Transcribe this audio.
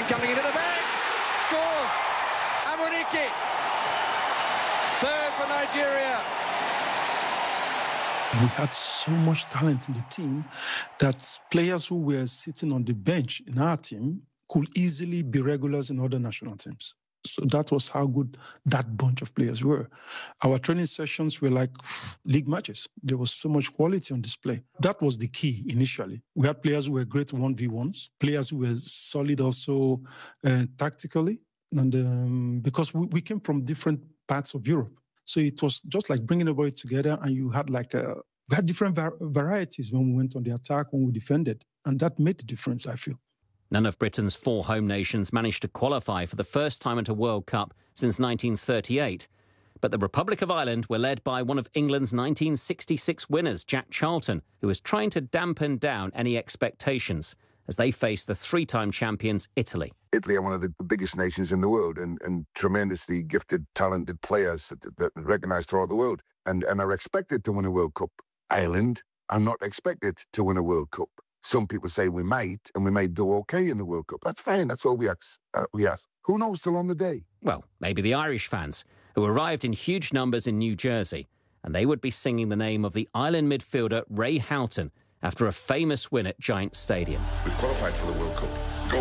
And coming into the back, scores. Amunike. Third for Nigeria. We had so much talent in the team that players who were sitting on the bench in our team could easily be regulars in other national teams. So that was how good that bunch of players were. Our training sessions were like league matches. There was so much quality on display. That was the key initially. We had players who were great 1v1s, players who were solid also tactically. And because we came from different parts of Europe. So it was just like bringing everybody together, and you had we had different varieties when we went on the attack, when we defended. And that made the difference, I feel. None of Britain's 4 home nations managed to qualify for the first time at a World Cup since 1938. But the Republic of Ireland were led by one of England's 1966 winners, Jack Charlton, who was trying to dampen down any expectations as they faced the 3-time champions Italy. Italy are one of the biggest nations in the world and tremendously gifted, talented players that are recognised throughout the world and are expected to win a World Cup. Ireland are not expected to win a World Cup. Some people say we might, and we might do okay in the World Cup. That's fine. That's all we ask. Who knows till on the day? Well, maybe the Irish fans, who arrived in huge numbers in New Jersey, and they would be singing the name of the Ireland midfielder Ray Houghton after a famous win at Giants Stadium. We've qualified for the World Cup.